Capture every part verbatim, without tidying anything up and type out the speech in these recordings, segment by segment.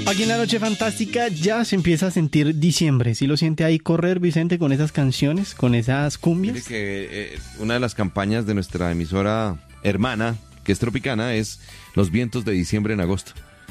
Aquí en la Noche Fantástica ya se empieza a sentir diciembre. ¿Sí lo siente ahí correr, Vicente, con esas canciones, con esas cumbias? Mire que eh, una de las campañas de nuestra emisora hermana, que es Tropicana, es los vientos de diciembre en agosto.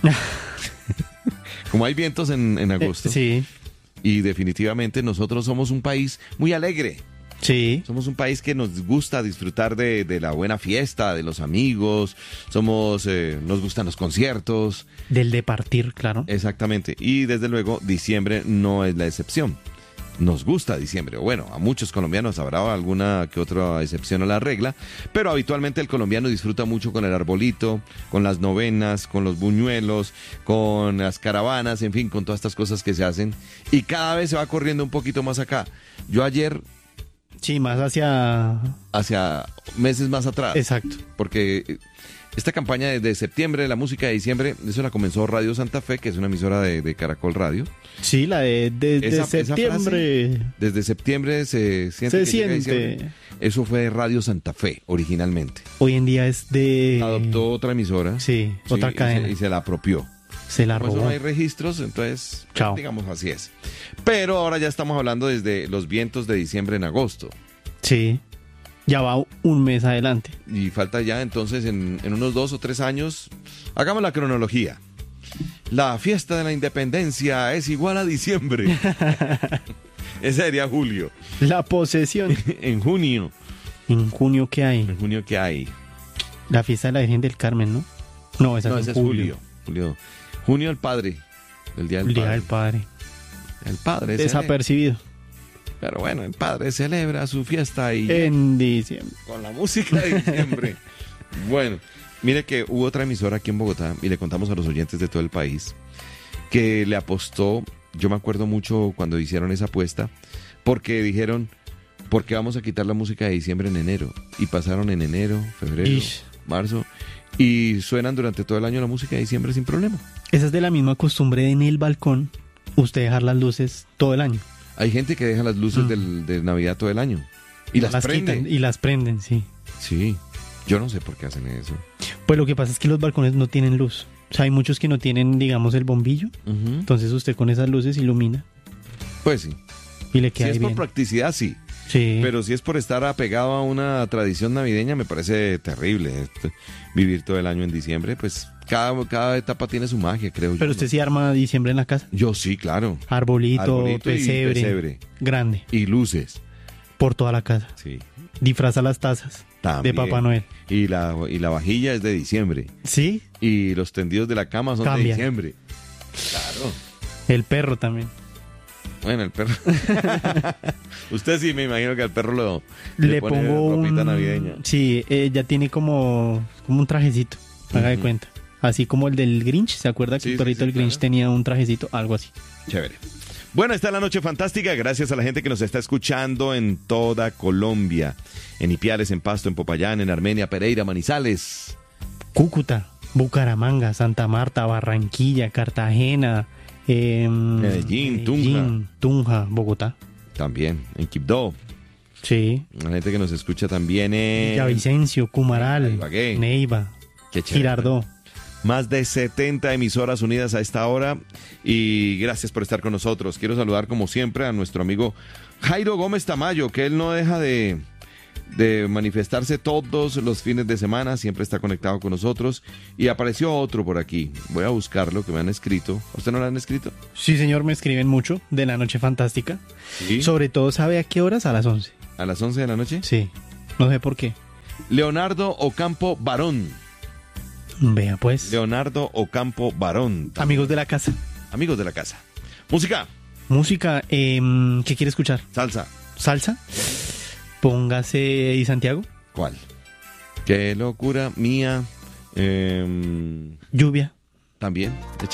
Como hay vientos en, en agosto. Eh, sí. Y definitivamente nosotros somos un país muy alegre. Sí. Somos un país que nos gusta disfrutar de, de la buena fiesta, de los amigos, somos, eh, nos gustan los conciertos. Del de partir, claro. Exactamente. Y desde luego, diciembre no es la excepción. Nos gusta diciembre. Bueno, a muchos colombianos habrá alguna que otra excepción a la regla, pero habitualmente el colombiano disfruta mucho con el arbolito, con las novenas, con los buñuelos, con las caravanas, en fin, con todas estas cosas que se hacen. Y cada vez se va corriendo un poquito más acá. Yo ayer... Sí, más hacia... Hacia meses más atrás. Exacto. Porque esta campaña desde septiembre, la música de diciembre, eso la comenzó Radio Santa Fe, que es una emisora de, de Caracol Radio. Sí, la de desde Esa- esa septiembre. frase, desde septiembre se siente. Se que llega siente. diciembre. Eso fue de Radio Santa Fe, originalmente. Hoy en día es de... Adoptó otra emisora. Sí, otra y cadena. se- Y se la apropió. Se la Como eso robó. no hay registros, entonces, Chao. digamos así es. Pero ahora ya estamos hablando desde los vientos de diciembre en agosto. Sí. Ya va un mes adelante. Y falta ya entonces en, en unos dos o tres años. Hagamos la cronología. La fiesta de la independencia es igual a diciembre. Ese sería julio. La posesión. En junio. En junio, ¿qué hay? En junio, ¿qué hay? La fiesta de la Virgen del Carmen, ¿no? No, esa No, es ese en es julio. julio. julio. Junio el padre. El día del El Día padre. del Padre. El padre celebra. Desapercibido. Pero bueno, el padre celebra su fiesta y En diciembre. con la música de diciembre. Bueno, mire que hubo otra emisora aquí en Bogotá y le contamos a los oyentes de todo el país que le apostó. Yo me acuerdo mucho cuando hicieron esa apuesta porque dijeron, ¿por qué vamos a quitar la música de diciembre en enero? Y pasaron en enero, febrero, Ish. marzo y suenan durante todo el año la música de diciembre sin problema. Esa es de la misma costumbre de en el balcón usted dejar las luces todo el año. Hay gente que deja las luces Mm. del- de Navidad todo el año y No las, prende. quitan y las prenden, sí. Sí, yo no sé por qué hacen eso. Pues lo que pasa es que los balcones no tienen luz. O sea, hay muchos que no tienen, digamos, el bombillo. Ujú. Entonces usted con esas luces ilumina Pues sí. y le Si queda es ahí por bien. practicidad, sí. Sí. Pero si es por estar apegado a una tradición navideña, me parece terrible. Esto, vivir todo el año en diciembre, pues cada, cada etapa tiene su magia, creo yo. Pero usted ¿no? sí arma diciembre en la casa. Yo sí, claro. Arbolito, Arbolito y pesebre, pesebre. grande, Y luces, por toda la casa. sí. Disfraza las tazas También. de Papá Noel. Y la, y la vajilla es de diciembre. Sí, Y los tendidos de la cama son de Cambian. diciembre. Claro. el perro también. Bueno, el perro. Usted sí, me imagino que al perro lo, Le, pone pongo ropita un... navideña. Sí, eh, ya tiene como, como un trajecito, haga de Ujú. cuenta. Así como el del Grinch, ¿se acuerda que Sí, el sí, perrito sí, del Grinch claro. tenía un trajecito? Algo así. Chévere. Bueno, está la noche fantástica. Gracias a la gente que nos está escuchando en toda Colombia. En Ipiales, en Pasto, en Popayán, en Armenia, Pereira, Manizales. Cúcuta, Bucaramanga, Santa Marta, Barranquilla, Cartagena, eh, Medellín, Medellín, Tunja, Bogotá. También en Quibdó. Sí, La gente que nos escucha también en... Villavicencio, Cumaral, Ibagué. Neiva, Qué chévere. Girardó. Más de setenta emisoras unidas a esta hora. Y gracias por estar con nosotros. Quiero saludar como siempre a nuestro amigo Jairo Gómez Tamayo, que él no deja de... de manifestarse todos los fines de semana, siempre está conectado con nosotros y apareció otro por aquí, voy a buscarlo, que me han escrito. ¿A usted no lo han escrito? Sí, señor, me escriben mucho de la noche fantástica. Sí. Sobre todo, ¿sabe a qué horas? A las once. ¿A las once de la noche? Sí, no sé por qué. Leonardo Ocampo Barón. Vea pues. Leonardo Ocampo Barón. Amigos de la casa. Amigos de la casa. Música, Música, em, ¿qué quiere escuchar? salsa. ¿Salsa? Póngase ¿y Santiago? ¿Cuál? Qué locura mía. Em, Lluvia. también.